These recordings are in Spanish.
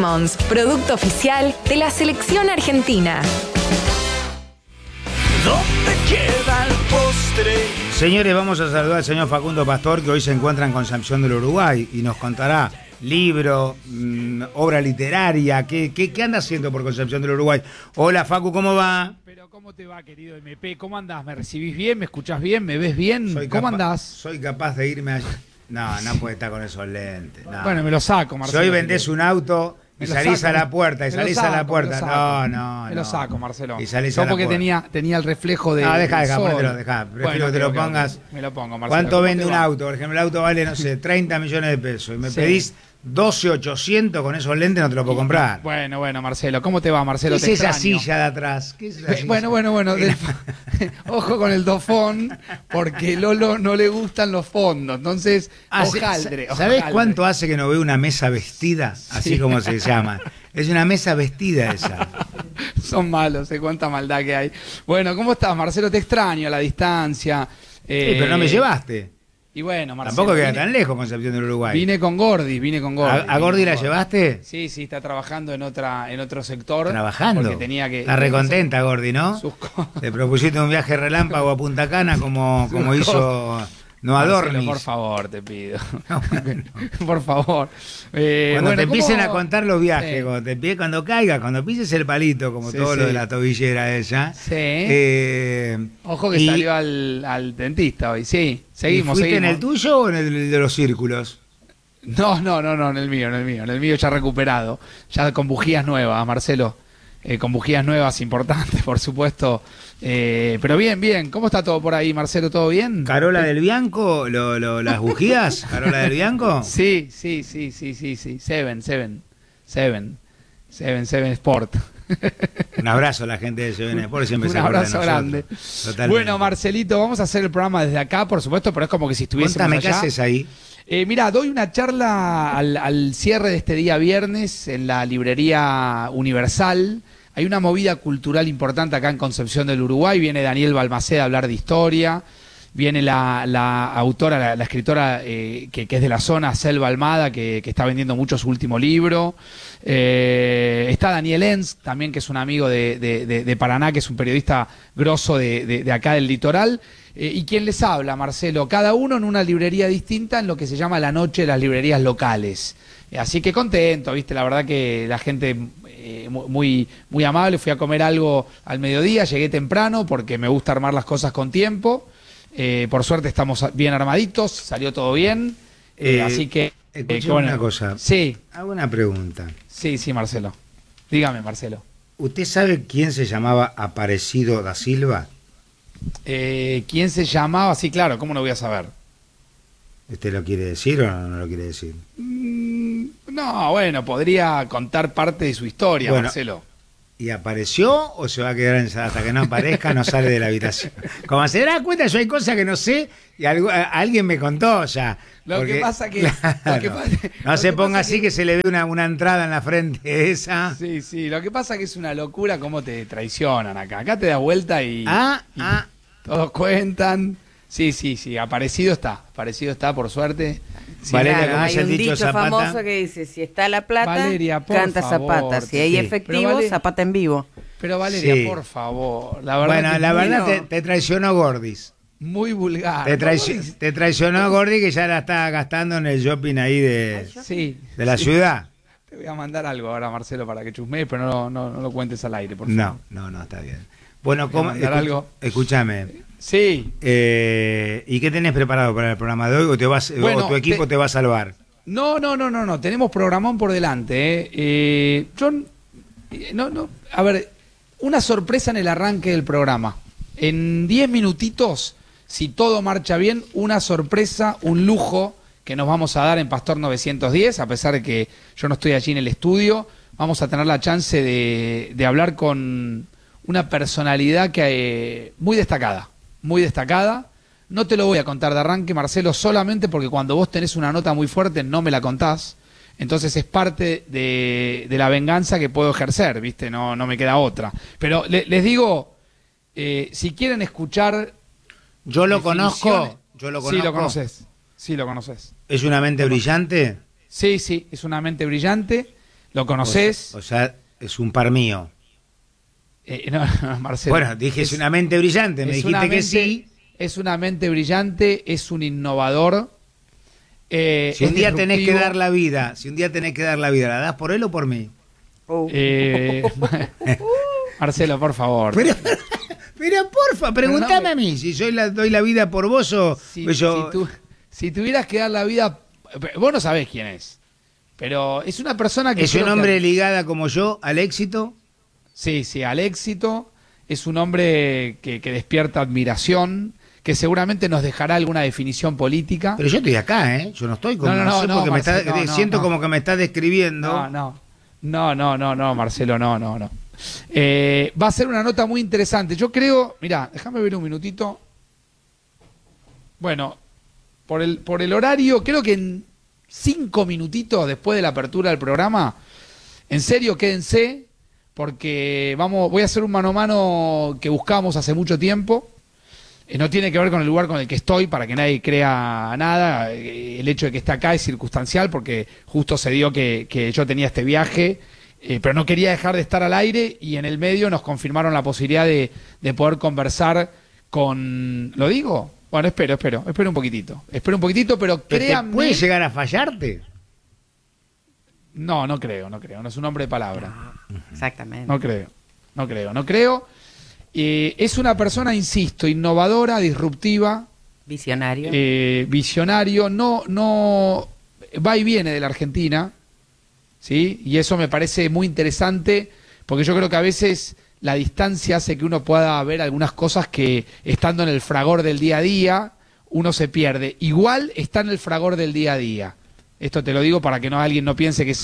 Lemons, producto oficial de la selección argentina. ¿Dónde queda el postre? Señores, vamos a saludar al señor Facundo Pastor, que hoy se encuentra en Concepción del Uruguay y nos contará libro, obra literaria, ¿qué anda haciendo por Concepción del Uruguay? Hola Facu, ¿cómo va? Pero ¿cómo te va, querido MP? ¿Cómo andás? ¿Me recibís bien? ¿Me escuchás bien? ¿Me ves bien? ¿Cómo andás? Soy capaz de irme allá. No puede estar con esos lentes. No. Bueno, me lo saco, Marcelo. Si hoy vendés un auto y salís a la puerta, No. Me lo saco, Marcelo. Y salís yo a la porque puerta. tenía el reflejo de. No, deja, sol. ponértelo. Prefiero que te lo pongas. Okay. Me lo pongo, Marcelo. ¿Cuánto vende un auto? Por ejemplo, el auto vale, no sé, 30 millones de pesos. Y me pedís 12.800 con esos lentes, no te lo puedo comprar. Bueno, Marcelo. ¿Cómo te va, Marcelo? ¿Qué es esa silla de atrás? ¿Qué es esa silla? Bueno. Ojo con el dofón, porque Lolo no le gustan los fondos. Entonces, hojaldre. ¿Sabés cuánto hace que no veo una mesa vestida? Así como se llama. Es una mesa vestida esa. Son malos, cuánta maldad que hay. Bueno, ¿cómo estás, Marcelo? Te extraño a la distancia. Sí, pero no me llevaste. Y bueno, Marcelo. Tampoco queda tan lejos Concepción del Uruguay. Vine con Gordi. ¿A Gordi la llevaste? Sí, está trabajando en otro sector. ¿Trabajando? Porque tenía que. Está recontenta Gordi, ¿no? Te propusiste un viaje relámpago a Punta Cana como hizo Noah Dormis. Por favor, te pido. No, bueno. Por favor. Cuando te empiecen a contar los viajes, cuando caigas, cuando pises el palito, como todo lo de la tobillera ella. Sí. Ojo que salió al dentista hoy, sí. Seguimos. ¿Fuiste en el tuyo o en el de los círculos? No, en el mío. En el mío ya recuperado. Ya con bujías nuevas, Marcelo. Con bujías nuevas importantes, por supuesto. Pero bien. ¿Cómo está todo por ahí, Marcelo? ¿Todo bien? ¿Carola del Bianco? ¿Las bujías? ¿Carola del Bianco? Sí. Seven Sport. Un abrazo a la gente de Seven Sport, siempre se acuerda de nosotros. Un abrazo grande. Totalmente. Bueno, Marcelito, vamos a hacer el programa desde acá, por supuesto, pero es como que si estuviésemos allá. Cuéntame, ¿qué haces ahí? Mira, doy una charla al cierre de este día viernes en la librería Universal. Hay una movida cultural importante acá en Concepción del Uruguay. Viene Daniel Balmaceda a hablar de historia. Viene la autora, la escritora que es de la zona, Selva Almada, que está vendiendo mucho su último libro. Está Daniel Enz, también, que es un amigo de Paraná, que es un periodista grosso de acá del litoral. ¿Y quién les habla, Marcelo? Cada uno en una librería distinta, en lo que se llama la noche de las librerías locales. Así que contento, ¿viste? La verdad que la gente muy amable. Fui a comer algo al mediodía, llegué temprano porque me gusta armar las cosas con tiempo. Por suerte estamos bien armaditos, salió todo bien. Así que... Escuchame una cosa. Sí. Hago una pregunta. Sí, Marcelo. Dígame, Marcelo. ¿Usted sabe quién se llamaba Aparecido da Silva? ¿Quién se llamaba? Sí, claro, ¿cómo no voy a saber? ¿Usted lo quiere decir o no lo quiere decir? No, bueno, podría contar parte de su historia, Marcelo. ¿Y apareció o se va a quedar hasta que no aparezca, no sale de la habitación? Como se dará cuenta, yo hay cosas que no sé y alguien me contó ya. Lo que pasa que... No se ponga así que se le ve una entrada en la frente esa. Sí, lo que pasa que es una locura cómo te traicionan acá. Acá te das vuelta y todos cuentan. Sí, aparecido está, por suerte. Sí, Valeria, claro, ¿cómo hay es el un dicho dicho Zapata? famoso que dice, si está la plata, Valeria, por canta favor, Zapata. Si hay efectivo, Zapata en vivo. Pero Valeria, por favor. La verdad te traicionó Gordis. Muy vulgar. Te traicionó Gordi, que ya la está gastando en el shopping ahí de la ciudad. Te voy a mandar algo ahora, Marcelo, para que chusmees, pero no lo cuentes al aire, por favor. No, está bien. Bueno, algo. Escúchame. Sí. ¿Y qué tenés preparado para el programa de hoy? ¿O tu equipo te va a salvar? No. Tenemos programón por delante. A ver, una sorpresa en el arranque del programa. En 10 minutitos, si todo marcha bien, una sorpresa, un lujo que nos vamos a dar en Pastor 910, a pesar de que yo no estoy allí en el estudio. Vamos a tener la chance de hablar con una personalidad muy destacada. No te lo voy a contar de arranque, Marcelo, solamente porque cuando vos tenés una nota muy fuerte no me la contás. Entonces es parte de la venganza que puedo ejercer, ¿viste? No me queda otra. Pero les digo, si quieren escuchar... Yo lo conozco. Sí, lo conoces. ¿Es una mente brillante? Sí, es una mente brillante. ¿Lo conocés? O sea, es un par mío. No, Marcelo. Bueno, dije, es una mente brillante, me dijiste que sí. Es una mente brillante, es un innovador. Si un día tenés que dar la vida, ¿la das por él o por mí? Marcelo, por favor. Pero porfa, pregúntame a mí, si yo doy la vida por vos o... Si tuvieras que dar la vida... Vos no sabés quién es, pero es una persona que... ¿Es un hombre ligada como yo al éxito? Sí, al éxito. Es un hombre que despierta admiración, que seguramente nos dejará alguna definición política. Pero yo estoy acá, ¿eh? Yo no estoy como... siento como que me estás describiendo. No, Marcelo, no. Va a ser una nota muy interesante. Yo creo... Mirá, déjame ver un minutito. Bueno, por el horario, creo que en 5 minutitos después de la apertura del programa, en serio, quédense, porque voy a hacer un mano a mano que buscamos hace mucho tiempo. No tiene que ver con el lugar con el que estoy, para que nadie crea nada. El hecho de que esté acá es circunstancial, porque justo se dio que yo tenía este viaje, pero no quería dejar de estar al aire, y en el medio nos confirmaron la posibilidad de poder conversar con... ¿Lo digo? Bueno, espero un poquitito, pero créanme... ¿Puede llegar a fallarte? No creo, no es un hombre de palabra. Exactamente. No creo. Es una persona, insisto, innovadora, disruptiva. Visionario. No va y viene de la Argentina, ¿sí? Y eso me parece muy interesante, porque yo creo que a veces la distancia hace que uno pueda ver algunas cosas que, estando en el fragor del día a día, uno se pierde. Igual está en el fragor del día a día. Esto te lo digo para que alguien no piense que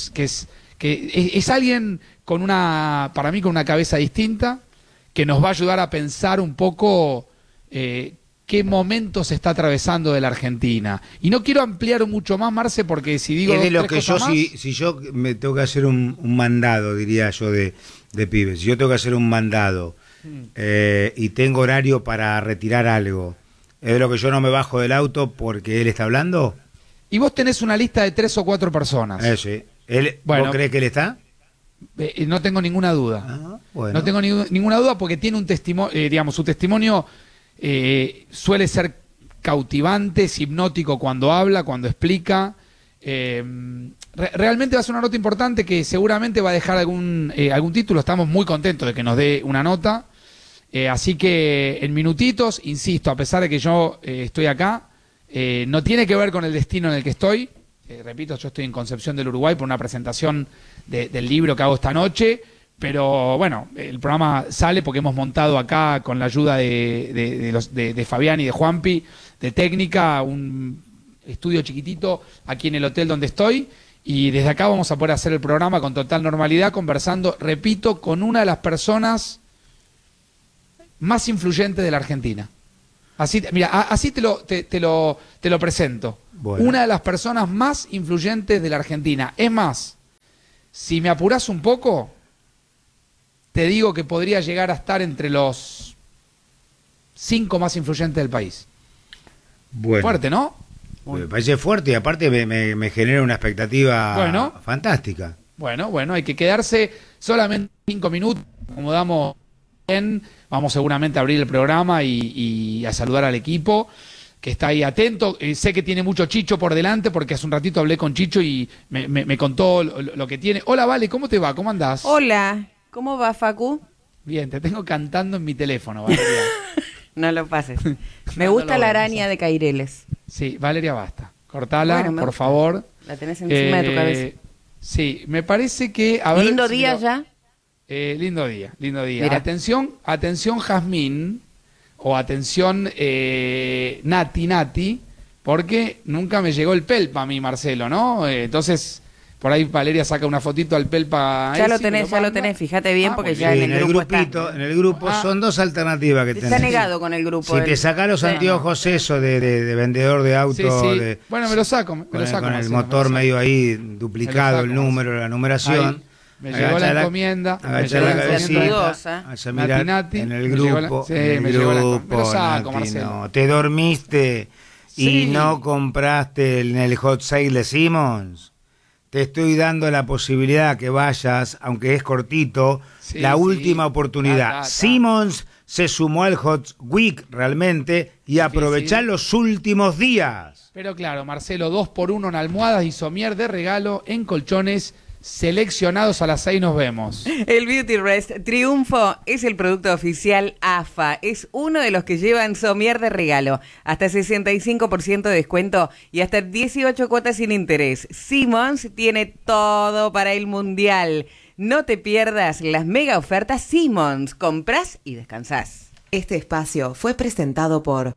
es alguien para mí con una cabeza distinta, que nos va a ayudar a pensar un poco qué momento se está atravesando de la Argentina. Y no quiero ampliar mucho más, Marce, porque si digo... Es de lo que yo, si yo me tengo que hacer un mandado, diría yo, de pibes. Si yo tengo que hacer un mandado y tengo horario para retirar algo, ¿es de lo que yo no me bajo del auto porque él está hablando? Y vos tenés una lista de 3 o 4 personas. Sí. Bueno, ¿Vos crees que él está? No tengo ninguna duda. Bueno. No tengo ninguna duda, porque tiene un testimonio, su testimonio suele ser cautivante, es hipnótico cuando habla, cuando explica. Realmente va a ser una nota importante que seguramente va a dejar algún título. Estamos muy contentos de que nos dé una nota. Así que en minutitos, insisto, a pesar de que yo estoy acá, no tiene que ver con el destino en el que estoy. Repito, yo estoy en Concepción del Uruguay por una presentación del libro que hago esta noche, pero bueno, el programa sale porque hemos montado acá, con la ayuda de Fabián y de Juanpi, de técnica, un estudio chiquitito aquí en el hotel donde estoy, y desde acá vamos a poder hacer el programa con total normalidad, conversando, repito, con una de las personas más influyentes de la Argentina. Así te lo presento. Bueno. Una de las personas más influyentes de la Argentina. Es más, si me apurás un poco, te digo que podría llegar a estar entre los 5 más influyentes del país. Bueno. Fuerte, ¿no? Me parece fuerte, y aparte me genera una expectativa fantástica. Bueno, hay que quedarse solamente 5 minutos, como damos bien. Vamos seguramente a abrir el programa y a saludar al equipo que está ahí atento. Sé que tiene mucho Chicho por delante, porque hace un ratito hablé con Chicho y me contó lo que tiene. Hola, Vale, ¿cómo te va? ¿Cómo andás? Hola, ¿cómo va, Facu? Bien, te tengo cantando en mi teléfono, Valeria. No lo pases. Me gusta la araña de Caireles. Sí, Valeria, basta. Cortala, por favor. La tenés encima de tu cabeza. Sí, me parece que... Lindo día ya. Lindo día. Mira. Atención Jazmín, o atención Nati, porque nunca me llegó el pelpa a mí, Marcelo, ¿no? Entonces, por ahí Valeria saca una fotito al pelpa. Ya lo tenés, fíjate bien, porque ya en el grupo en el grupo son 2 alternativas que tenés. Está negado con el grupo. Si te sacás los anteojos eso de vendedor de auto, sí. Bueno, me lo saco. Con el motor medio ahí duplicado, el número, la numeración. Ahí. Me llegó la encomienda. Agachar la cabecita. A mirar Nati, en el grupo. Me lo saco, Marcelo. No. Te dormiste y no compraste en el hot sale de Simmons. te estoy dando la posibilidad que vayas, aunque es cortito, Sí, la sí. última oportunidad. Ta. Simmons se sumó al Hot Week realmente y aprovechá los últimos días. Pero claro, Marcelo, 2x1 en almohadas y somier de regalo en colchones seleccionados. A las 6 nos vemos. El Beauty Rest Triunfo es el producto oficial AFA. Es uno de los que llevan somier de regalo. Hasta 65% de descuento y hasta 18 cuotas sin interés. Simmons tiene todo para el Mundial. No te pierdas las mega ofertas Simmons. Comprás y descansás. Este espacio fue presentado por